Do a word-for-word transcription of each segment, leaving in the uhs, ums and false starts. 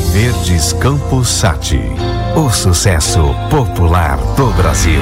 Verdes Campos Sati, o sucesso popular do Brasil.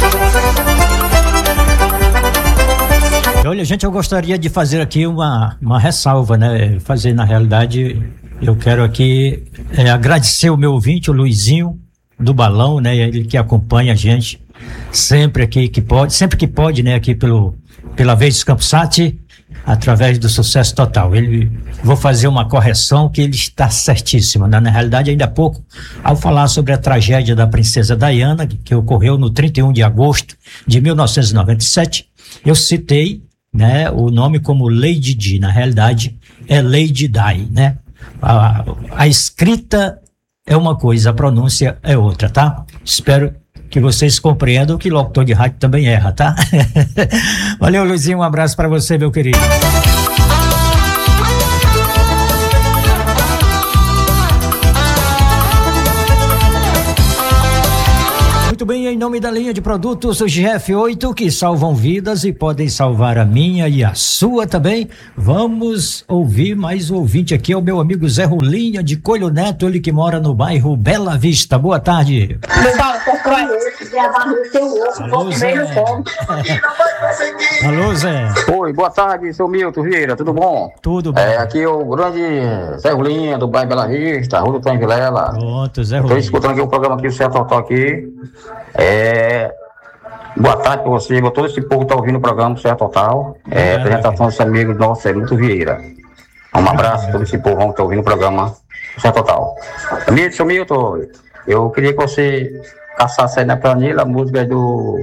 Olha, gente, eu gostaria de fazer aqui uma, uma ressalva, né? Fazer, na realidade, eu quero aqui é, agradecer o meu ouvinte, o Luizinho, do Balão, né? Ele que acompanha a gente sempre aqui que pode, sempre que pode, né? Aqui pelo, pela Verdes Campos Sati, através do Sucesso Total. Ele, vou fazer uma correção que ele está certíssimo, né? Na realidade, ainda há pouco, ao falar sobre a tragédia da princesa Diana, que, que ocorreu no trinta e um de agosto de mil novecentos e noventa e sete, eu citei, né, o nome como Lady Di. Na realidade é Lady Di, né? A, a escrita é uma coisa, a pronúncia é outra, tá? Espero que vocês compreendam que locutor de rádio também erra, tá? Valeu, Luizinho, um abraço para você, meu querido. Muito bem, em nome da linha de produtos G F oito, que salvam vidas e podem salvar a minha e a sua também, vamos ouvir mais um ouvinte aqui, é o meu amigo Zé Rolinha de Coelho Neto, ele que mora no bairro Bela Vista. Boa tarde. Alô, Zé. Alô, Zé. Oi, boa tarde, seu Milton Vieira, tudo bom? Tudo bom. É, aqui é o grande Zé Rolinha do bairro Bela Vista, Rua do Tom Vilela. Pronto, Zé Rolinha. Estou escutando aqui o programa aqui, o Certo Total aqui. É, boa tarde para você, todo esse povo que está ouvindo o programa, o Certo Total. É, é, apresentação desse amigo nosso, é Milton Vieira. Um abraço a todo esse povo que está ouvindo o programa, o Certo Total. Milton, seu Milton, eu queria que você caçasse aí na planilha a música do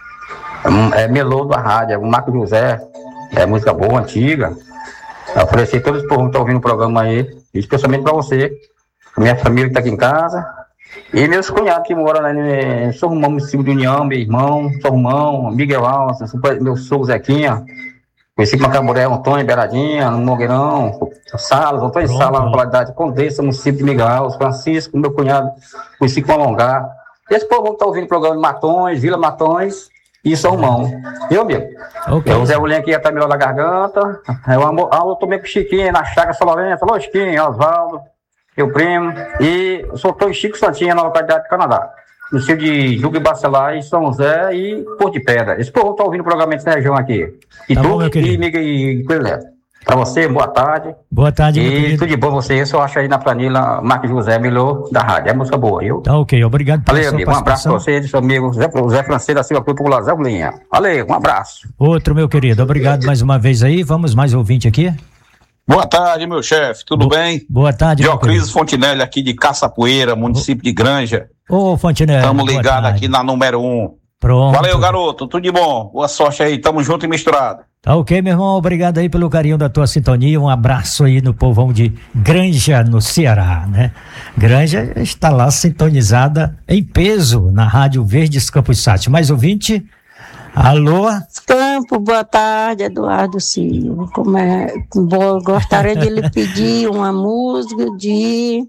é, Melô da rádio, é o Marco José, é música boa, antiga. Eu ofereci a todos os povos que estão ouvindo o programa aí, especialmente para você, minha família que está aqui em casa, e meus cunhados que moram lá em São Romão, município de União, meu irmão, São Romão, Miguel Alves, meu sogro Zequinha, conheci Macaburé, Antônio, Beiradinha, no Mogueirão, Salas, Antônio Salas, na localidade Condessa, município de Miguel Alves, Francisco, meu cunhado, conheci com Alongar. Esse povo que está ouvindo o programa de Matões, Vila Matões e São Romão. Viu, amigo? Okay. Eu, o Zé Rolinha aqui ia estar melhor da garganta. Eu amo, eu tomei com o Chiquinho na Chaga Solorença. Alô, Chiquinho, Osvaldo, meu primo. E eu sou Antônio Chico Santinha, na localidade de Canadá. No sítio de Duque Bacelar, e São José e Porto de Pedra. Esse povo está ouvindo o programa dessa região aqui. E tá Duque e Miguel e Coelho. Para você, boa tarde. Boa tarde, meu E querido. tudo de bom você. Isso eu acho aí na planilha Marcos José Melô da rádio. É música boa, viu? Tá ok, obrigado pela Valeu, sua amigo. Um abraço para você, seu amigo Zé, Zé Francisco da Silva Cruz Popular, Zé Rolinha. Valeu, um abraço. Outro, meu querido. Obrigado mais uma vez aí. Vamos mais ouvinte aqui. Boa tarde, meu chefe. Tudo Bo- bem? Boa tarde, meu querido. Diocrísio Fontinelli aqui de Caçapoeira, município de Granja. Ô, Fontinelli. Estamos boa ligados tarde. aqui na número um. Pronto. Valeu, garoto. Tudo de bom. Boa sorte aí. Tamo junto e misturado. Tá ok, meu irmão, obrigado aí pelo carinho da tua sintonia, um abraço aí no povão de Granja, no Ceará, né? Granja está lá sintonizada em peso na Rádio Verdes Campos Sati. Mais ouvinte? Alô? Campo, boa tarde, Eduardo Silva. Como é? Boa, gostaria de lhe pedir uma música de...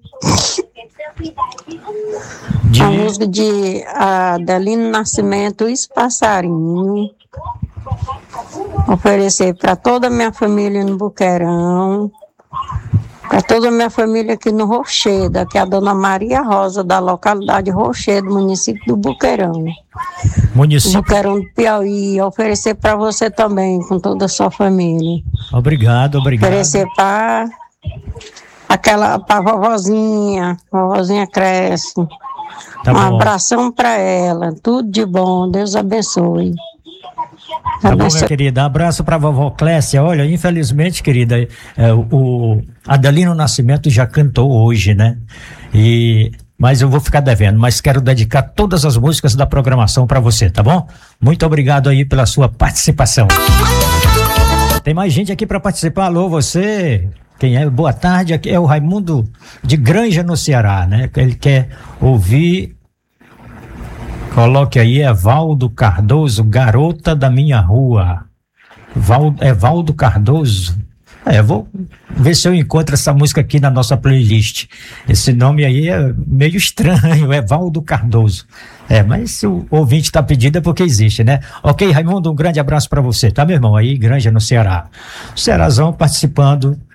de... Uma música de Adelino Nascimento, Os Passarinhos. Oferecer para toda a minha família no Buqueirão, para toda a minha família aqui no Rochedo, que é a dona Maria Rosa, da localidade Rochedo, município do Buqueirão. Município. Buqueirão do Piauí. Oferecer para você também, com toda a sua família. Obrigado, obrigado. Oferecer para aquela, para vovozinha, vovozinha Cresce. Tá um bom. abração para ela, tudo de bom, Deus abençoe. Tá bom, minha querida, abraço pra vovó Clécia. Olha, infelizmente, querida, é, o Adelino Nascimento já cantou hoje, né? E, mas eu vou ficar devendo, mas quero dedicar todas as músicas da programação pra você, tá bom? Muito obrigado aí pela sua participação. Tem mais gente aqui pra participar. Alô, você? Quem é? Boa tarde, aqui é o Raimundo de Granja, no Ceará, né? Ele quer ouvir... Coloque aí, é Valdo Cardoso, Garota da Minha Rua. Val, é Valdo Cardoso? É, eu vou ver se eu encontro essa música aqui na nossa playlist. Esse nome aí é meio estranho, é Valdo Cardoso. É, mas se o ouvinte está pedindo é porque existe, né? Ok, Raimundo, um grande abraço para você, tá, meu irmão? Aí, Granja, no Ceará. O Cearazão participando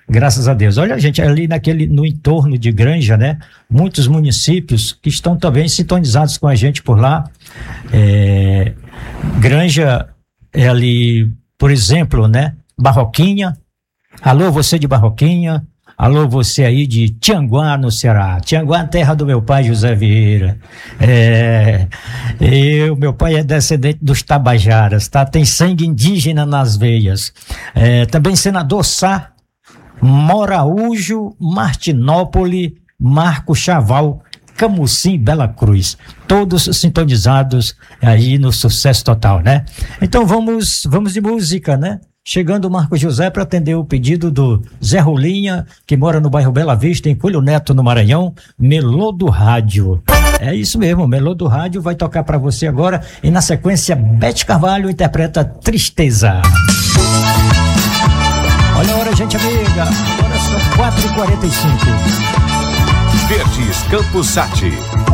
Graças a Deus. Olha, gente, ali naquele, no entorno de Granja, né? Muitos municípios que estão também sintonizados com a gente por lá. É, Granja é ali, por exemplo, né? Barroquinha. Alô, você de Barroquinha. Alô, você aí de Tianguá, no Ceará. Tianguá, terra do meu pai, José Vieira. É, eu, meu pai é descendente dos Tabajaras, tá? Tem sangue indígena nas veias. É, também Senador Sá, Moraújo, Martinópole, Marco Chaval, Camucim, Bela Cruz. Todos sintonizados aí no Sucesso Total, né? Então vamos, vamos de música, né? Chegando o Marco José para atender o pedido do Zé Rolinha, que mora no bairro Bela Vista, em Coelho Neto, no Maranhão, Melô do Rádio. É isso mesmo, Melô do Rádio vai tocar para você agora, e na sequência, Bete Carvalho interpreta Tristeza. Olha a hora, gente amiga, agora são quatro e quarenta e cinco. Verdes Campos Sati.